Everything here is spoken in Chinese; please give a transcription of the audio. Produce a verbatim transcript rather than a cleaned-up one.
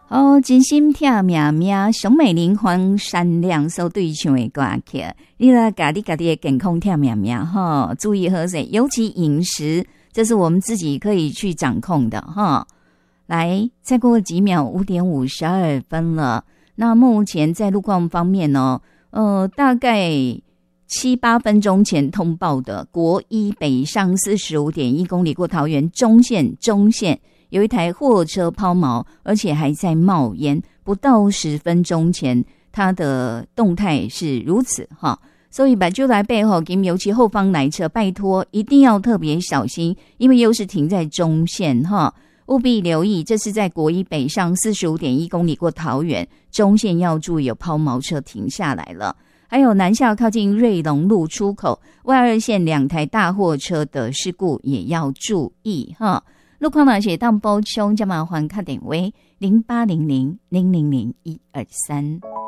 哦，真心疼命命，熊美玲黄山亮所对唱的歌曲，你来家己家己的健康疼命命哈，注意喝水，尤其饮食，这是我们自己可以去掌控的哈。来，再过几秒，五点五十二分了。那目前在路况方面呢，呃，大概七八分钟前通报的国一北上四十五点一公里过桃园中线中线。有一台货车抛锚，而且还在冒烟，不到十分钟前它的动态是如此哈，所以把就来背后给尤其后方来车拜托一定要特别小心，因为又是停在中线哈，务必留意，这是在国一北上 四十五点一公里过桃园中线，要注意有抛锚车停下来了。还有南下靠近瑞隆路出口外二线两台大货车的事故也要注意哈。路况呢写当补充，就麻烦打电话零八零零零零零一二三。